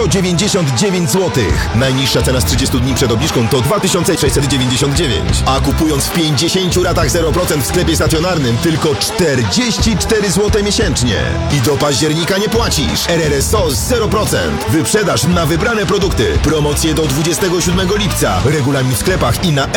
199 zł. Najniższa cena z 30 dni przed obniżką to 2699. A kupując w 50 ratach 0% w sklepie stacjonarnym tylko 44 zł miesięcznie. I do października nie płacisz. RRSO 0%. Wyprzedaż na wybrane produkty. Promocje do 27 lipca. Regulamin w sklepach i na